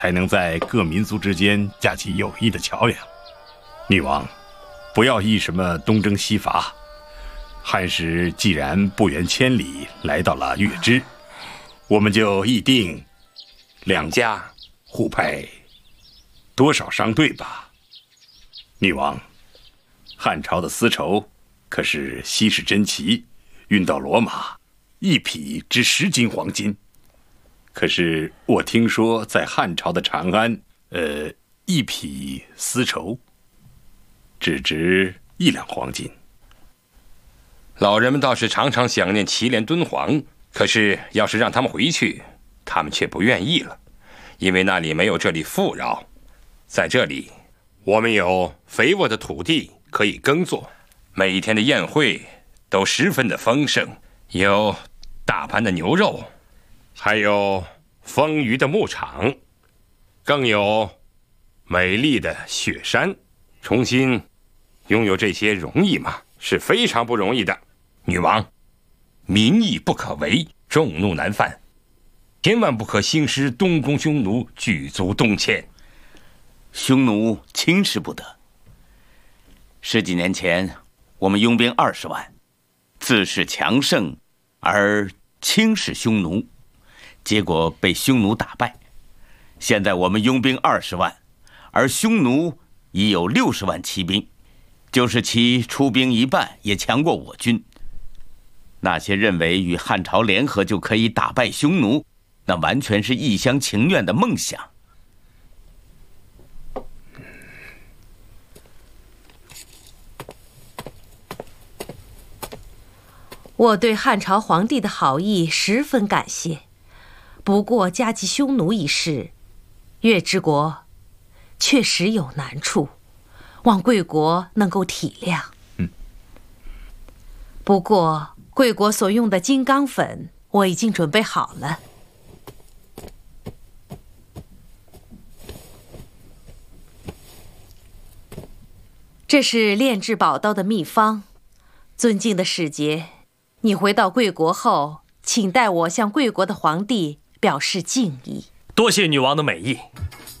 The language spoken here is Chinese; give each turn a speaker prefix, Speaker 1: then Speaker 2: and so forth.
Speaker 1: 才能在各民族之间架起友谊的桥梁。女王，不要议什么东征西伐。汉使既然不远千里来到了月支，我们就议定两家互派多少商队吧。女王，汉朝的丝绸可是稀世珍奇，运到罗马1匹值10斤黄金。可是我听说在汉朝的长安，1匹丝绸只值1两黄金。
Speaker 2: 老人们倒是常常想念祁连敦煌，可是要是让他们回去，他们却不愿意了，因为那里没有这里富饶。在这里，我们有肥沃的土地可以耕作，每一天的宴会都十分的丰盛，有大盘的牛肉，还有丰腴的牧场，更有美丽的雪山。重新拥有这些容易吗？是非常不容易的。女王，民意不可违，众怒难犯，千万不可兴师东宫匈奴举足东迁。
Speaker 3: 匈奴轻视不得。10几年前，我们拥兵20万，自恃强盛而轻视匈奴，结果被匈奴打败。现在我们拥兵20万，而匈奴已有60万骑兵，就是其出兵一半，也强过我军。那些认为与汉朝联合就可以打败匈奴，那完全是一厢情愿的梦想。
Speaker 4: 我对汉朝皇帝的好意十分感谢，不过夹击匈奴一事，月之国确实有难处，望贵国能够体谅。不过贵国所用的金刚粉我已经准备好了。这是炼制宝刀的秘方，尊敬的使节，你回到贵国后，请代我向贵国的皇帝表示敬意。
Speaker 5: 多谢女王的美意。